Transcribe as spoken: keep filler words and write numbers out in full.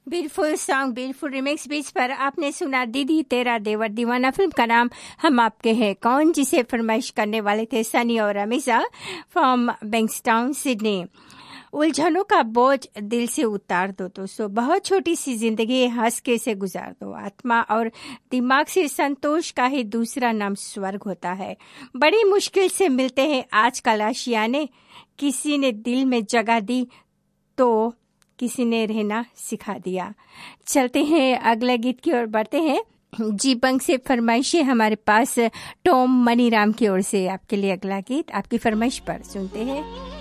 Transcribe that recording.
Beautiful song, beautiful remix बीच पर आपने सुना दीदी तेरा देवर दीवाना। फिल्म का नाम हम आपके हैं कौन, जिसे फरमाइश करने वाले थे सनी और अमीजा फ्रॉम बैंक्सटाउन सिडनी। उलझनों का बोझ दिल से उतार दो दोस्तों, बहुत छोटी सी जिंदगी हंस के से गुजार दो। आत्मा और दिमाग से संतोष का ही दूसरा नाम स्वर्ग होता है। बड़ी मुश्किल से मिलते हैं आजकल आशियाने, किसी ने दिल में जगह दी तो किसी ने रहना सिखा दिया। चलते हैं अगले गीत की ओर बढ़ते हैं। जी बंग से फरमाइशें हमारे पास टॉम मनीराम की ओर से आपके लिए अगला गीत आपकी फरमाइश पर सुनते हैं।